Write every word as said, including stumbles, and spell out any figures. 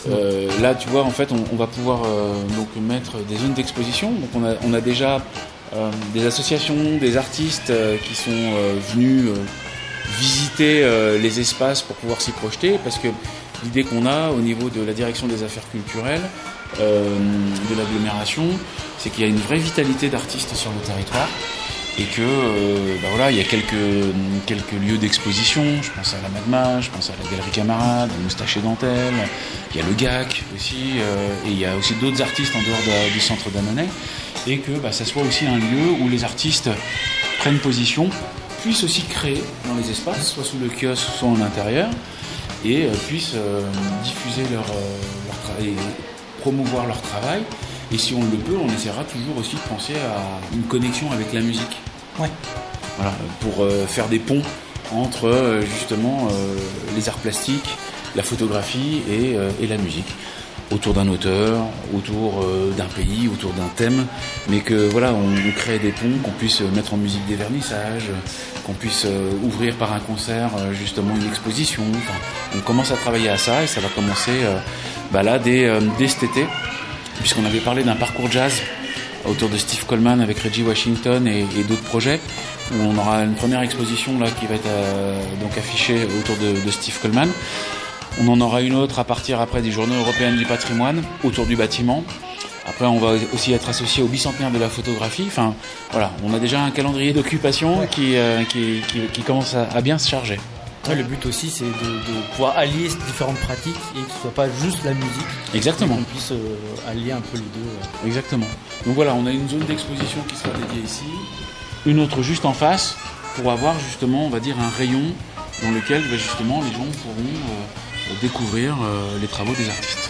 Euh, là, tu vois, en fait, on, on va pouvoir euh, donc mettre des zones d'exposition. Donc, on a, on a déjà euh, des associations, des artistes euh, qui sont euh, venus euh, visiter euh, les espaces pour pouvoir s'y projeter, parce que l'idée qu'on a au niveau de la direction des affaires culturelles euh, de l'agglomération, c'est qu'il y a une vraie vitalité d'artistes sur le territoire. Et que euh, bah voilà, il y a quelques, quelques lieux d'exposition, je pense à la Magma, je pense à la Galerie Camarade, Moustache et Dentelle, il y a le G A C aussi, euh, et il y a aussi d'autres artistes en dehors de, du centre d'Annonay, et que bah, ça soit aussi un lieu où les artistes prennent position, puissent aussi créer dans les espaces, soit sous le kiosque, soit en intérieur, et euh, puissent euh, diffuser leur, euh, leur travail, promouvoir leur travail. Et si on le peut, on essaiera toujours aussi de penser à une connexion avec la musique. Ouais. Voilà, pour euh, faire des ponts entre euh, justement euh, les arts plastiques, la photographie et, euh, et la musique. Autour d'un auteur, autour euh, d'un pays, autour d'un thème. Mais que voilà, on, on crée des ponts, qu'on puisse mettre en musique des vernissages, qu'on puisse euh, ouvrir par un concert euh, justement une exposition. Enfin, on commence à travailler à ça et ça va commencer euh, bah là dès, euh, dès cet été. Puisqu'on avait parlé d'un parcours jazz autour de Steve Coleman avec Reggie Washington et, et d'autres projets, où on aura une première exposition là qui va être euh, donc affichée autour de, de Steve Coleman. On en aura une autre à partir après des Journées européennes du patrimoine autour du bâtiment. Après, on va aussi être associé au bicentenaire de la photographie. Enfin, voilà, on a déjà un calendrier d'occupation ouais. qui, euh, qui, qui, qui commence à, à bien se charger. Ouais, le but aussi, c'est de, de pouvoir allier différentes pratiques et que ce soit pas juste la musique. Exactement. Qu'on puisse euh, allier un peu les deux. Euh. Exactement. Donc voilà, on a une zone d'exposition qui sera dédiée ici, une autre juste en face, pour avoir justement, on va dire, un rayon dans lequel bah, justement les gens pourront euh, découvrir euh, les travaux des artistes.